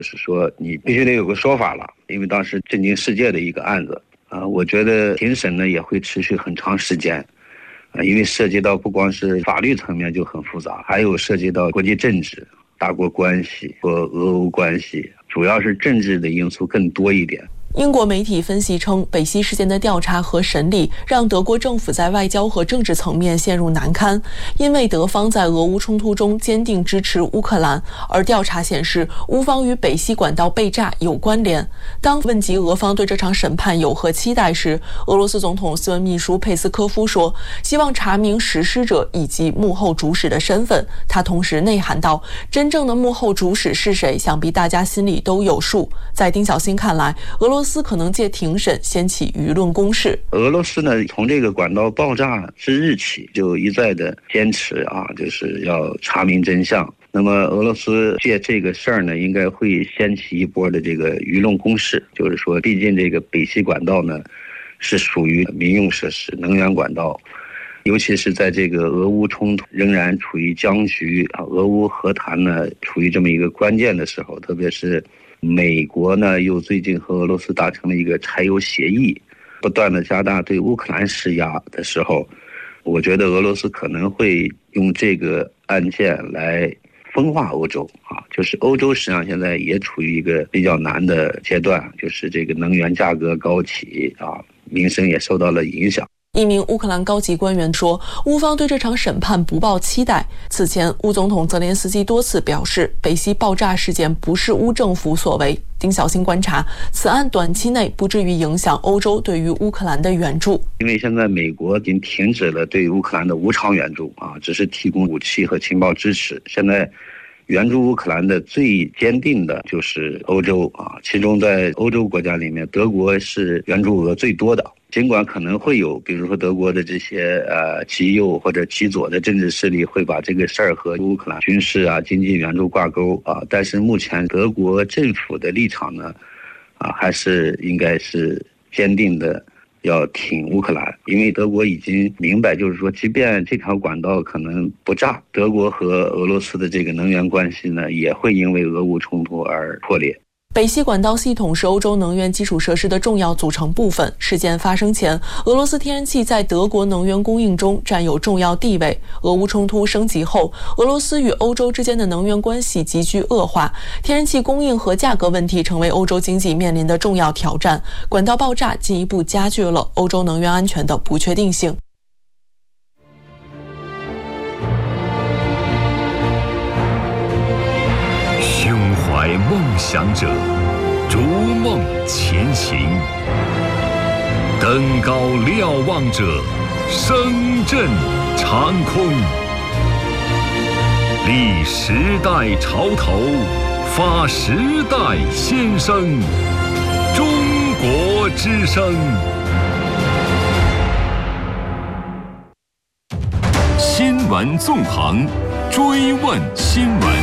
就是说你必须得有个说法了，因为当时震惊世界的一个案子我觉得庭审呢也会持续很长时间因为涉及到不光是法律层面就很复杂，还有涉及到国际政治、大国关系和俄乌关系，主要是政治的因素更多一点。 英国媒体分析称，北溪事件的调查和审理让德国政府在外交和政治层面陷入难堪，因为德方在俄乌冲突中坚定支持乌克兰，而调查显示乌方与北溪管道被炸有关联。当问及俄方对这场审判有何期待时，俄罗斯总统新闻秘书佩斯科夫说，希望查明实施者以及幕后主使的身份。他同时内涵道，真正的幕后主使是谁，想必大家心里都有数。在丁小新看来，俄罗斯可能借庭审掀起舆论攻势。 俄罗斯呢，从这个管道爆炸之日起就一再的坚持就是要查明真相。那么俄罗斯借这个事儿呢，应该会掀起一波的这个舆论攻势，就是说，毕竟这个北溪管道呢是属于民用设施、能源管道，尤其是在这个俄乌冲突仍然处于僵局俄乌和谈呢处于这么一个关键的时候，特别是美国呢又最近和俄罗斯达成了一个柴油协议，不断的加大对乌克兰施压的时候，我觉得俄罗斯可能会用这个案件来分化欧洲就是欧洲实际上现在也处于一个比较难的阶段，就是这个能源价格高企民生也受到了影响。 一名乌克兰高级官员说，乌方对这场审判不抱期待。此前，乌总统泽连斯基多次表示，北溪爆炸事件不是乌政府所为。丁小新观察，此案短期内不至于影响欧洲对于乌克兰的援助， 因为现在美国已经停止了对乌克兰的无偿援助只是提供武器和情报支持。现在援助乌克兰的最坚定的就是欧洲其中在欧洲国家里面，德国是援助额最多的。尽管可能会有比如说德国的这些极右或者极左的政治势力会把这个事儿和乌克兰军事经济援助挂钩但是目前德国政府的立场呢还是应该是坚定的要挺乌克兰，因为德国已经明白，就是说即便这条管道可能不炸，德国和俄罗斯的这个能源关系呢也会因为俄乌冲突而破裂。 北溪管道系统是欧洲能源基础设施的重要组成部分。事件发生前，俄罗斯天然气在德国能源供应中占有重要地位。俄乌冲突升级后，俄罗斯与欧洲之间的能源关系急剧恶化，天然气供应和价格问题成为欧洲经济面临的重要挑战。管道爆炸进一步加剧了欧洲能源安全的不确定性。 胸怀梦想者，逐梦前行；登高瞭望者，声震长空。立时代潮头，发时代先声。中国之声。新闻纵横，追问新闻。